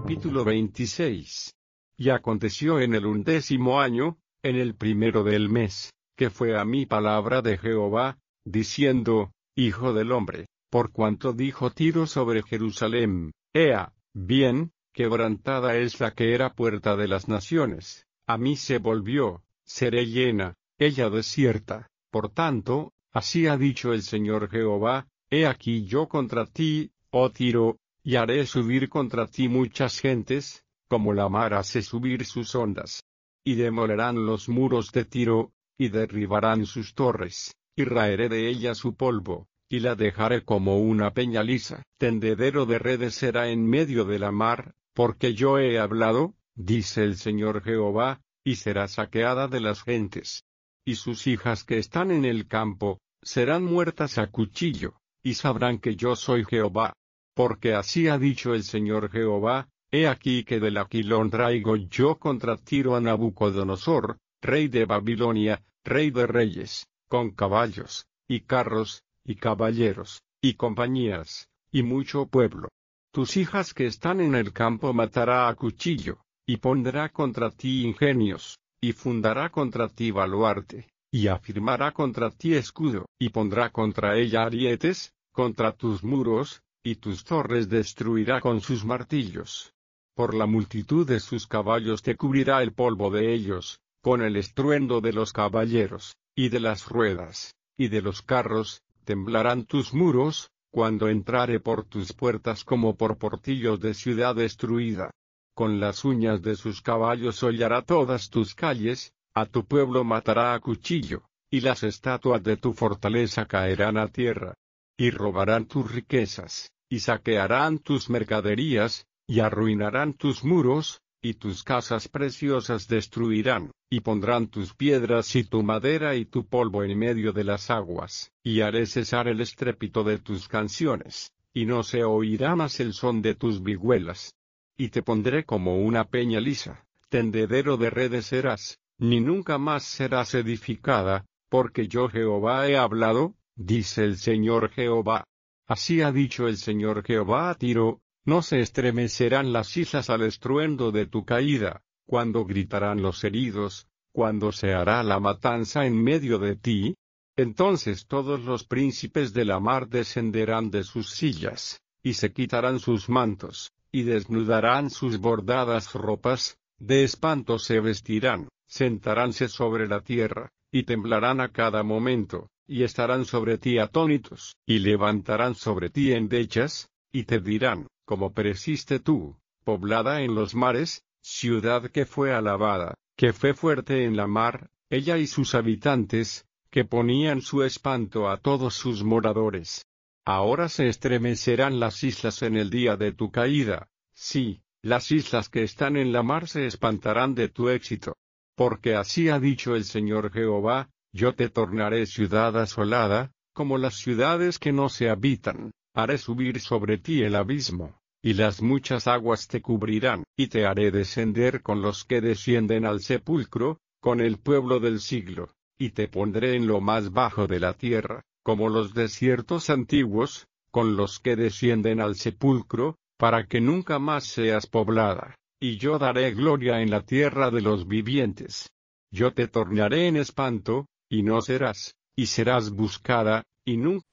Capítulo 26. Y aconteció en el 11º año, en el primero del mes, que fue a mí palabra de Jehová, diciendo: Hijo del hombre, por cuanto dijo Tiro sobre Jerusalén: Ea, bien, quebrantada es la que era puerta de las naciones, a mí se volvió, seré llena, ella desierta. Por tanto, así ha dicho el Señor Jehová: He aquí yo contra ti, oh Tiro, y haré subir contra ti muchas gentes, como la mar hace subir sus ondas. Y demolerán los muros de Tiro, y derribarán sus torres, y raeré de ella su polvo, y la dejaré como una peña lisa. Tendedero de redes será en medio de la mar, porque yo he hablado, dice el Señor Jehová, y será saqueada de las gentes. Y sus hijas que están en el campo, serán muertas a cuchillo, y sabrán que yo soy Jehová. Porque así ha dicho el Señor Jehová: He aquí que del Aquilón traigo yo contra Tiro a Nabucodonosor, rey de Babilonia, rey de reyes, con caballos, y carros, y caballeros, y compañías, y mucho pueblo. Tus hijas que están en el campo matará a cuchillo, y pondrá contra ti ingenios, y fundará contra ti baluarte, y afirmará contra ti escudo, y pondrá contra ella arietes, contra tus muros, y tus torres destruirá con sus martillos. Por la multitud de sus caballos te cubrirá el polvo de ellos, con el estruendo de los caballeros, y de las ruedas, y de los carros, temblarán tus muros, cuando entrare por tus puertas como por portillos de ciudad destruida. Con las uñas de sus caballos hollará todas tus calles, a tu pueblo matará a cuchillo, y las estatuas de tu fortaleza caerán a tierra. Y robarán tus riquezas, y saquearán tus mercaderías, y arruinarán tus muros, y tus casas preciosas destruirán, y pondrán tus piedras y tu madera y tu polvo en medio de las aguas, y haré cesar el estrépito de tus canciones, y no se oirá más el son de tus vihuelas. Y te pondré como una peña lisa, tendedero de redes serás, ni nunca más serás edificada, porque yo Jehová he hablado, dice el Señor Jehová. Así ha dicho el Señor Jehová a Tiro: no se estremecerán las islas al estruendo de tu caída, cuando gritarán los heridos, cuando se hará la matanza en medio de ti. Entonces todos los príncipes de la mar descenderán de sus sillas, y se quitarán sus mantos, y desnudarán sus bordadas ropas, de espanto se vestirán, sentaránse sobre la tierra, y temblarán a cada momento, y estarán sobre ti atónitos, y levantarán sobre ti endechas, y te dirán: ¿cómo pereciste tú, poblada en los mares, ciudad que fue alabada, que fue fuerte en la mar, ella y sus habitantes, que ponían su espanto a todos sus moradores? Ahora se estremecerán las islas en el día de tu caída, sí, las islas que están en la mar se espantarán de tu éxito. Porque así ha dicho el Señor Jehová: yo te tornaré ciudad asolada, como las ciudades que no se habitan, haré subir sobre ti el abismo, y las muchas aguas te cubrirán, y te haré descender con los que descienden al sepulcro, con el pueblo del siglo, y te pondré en lo más bajo de la tierra, como los desiertos antiguos, con los que descienden al sepulcro, para que nunca más seas poblada, y yo daré gloria en la tierra de los vivientes. Yo te tornaré en espanto, y no serás, y serás buscada, y nunca